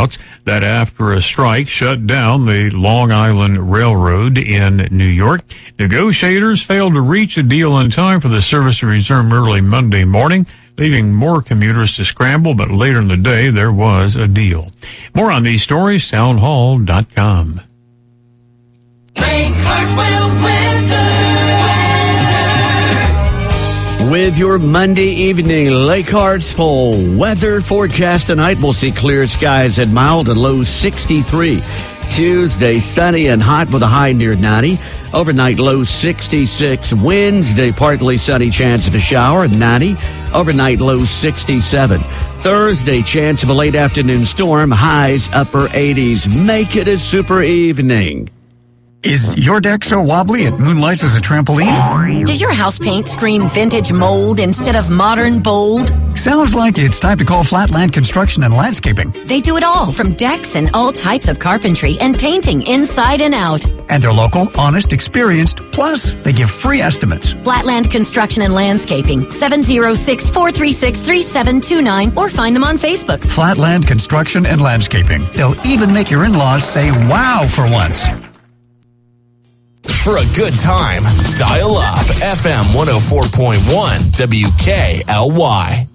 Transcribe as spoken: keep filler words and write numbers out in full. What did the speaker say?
reports that after a strike shut down the Long Island Railroad in New York, negotiators failed to reach a deal in time for the service to resume early Monday morning, leaving more commuters to scramble, but later in the day there was a deal. More on these stories, townhall dot com. Lake Hartwell weather. With your Monday evening Lake Hartsville weather forecast tonight, we'll see clear skies at mild and low sixty-three. Tuesday, sunny and hot with a high near ninety. Overnight low sixty-six. Wednesday, partly sunny, chance of a shower at ninety. Overnight low sixty-seven. Thursday, chance of a late afternoon storm, highs upper eighties. Make it a super evening. Is your deck so wobbly it moonlights as a trampoline? Does your house paint scream vintage mold instead of modern bold? Sounds like it's time to call Flatland Construction and Landscaping. They do it all, from decks and all types of carpentry and painting inside and out. And they're local, honest, experienced, plus they give free estimates. Flatland Construction and Landscaping, seven oh six, four three six, three seven two nine, or find them on Facebook. Flatland Construction and Landscaping. They'll even make your in-laws say wow for once. For a good time, dial up F M one oh four point one W K L Y.